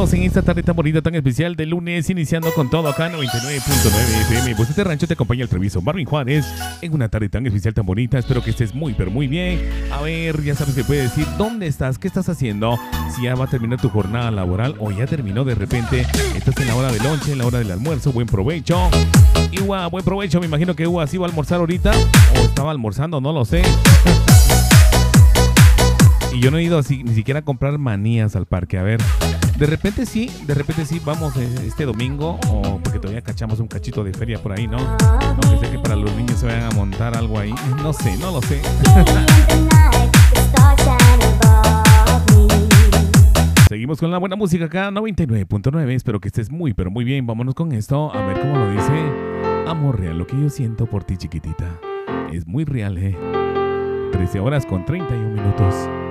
Estamos en esta tarde tan bonita, tan especial de lunes, iniciando con todo acá 99.9 FM. Pues este rancho te acompaña el Treviso Marvin Juárez en una tarde tan especial, tan bonita. Espero que estés muy, pero muy bien. A ver, ya sabes que puedes decir dónde estás, qué estás haciendo, si ya va a terminar tu jornada laboral o ya terminó de repente. Estás en la hora del lonche, en la hora del almuerzo. Buen provecho. Igual, buen provecho. Me imagino que Igual sí iba a almorzar ahorita o estaba almorzando, no lo sé. Y yo no he ido así, ni siquiera a comprar manías al parque. A ver, de repente sí, vamos este domingo, o porque todavía cachamos un cachito de feria por ahí, ¿no? Aunque sé que para los niños se vayan a montar algo ahí. No sé, no lo sé. Seguimos con la buena música acá, 99.9. Espero que estés muy, pero muy bien. Vámonos con esto, a ver cómo lo dice. Amor real, lo que yo siento por ti, chiquitita. Es muy real, 13 horas con 31 minutos.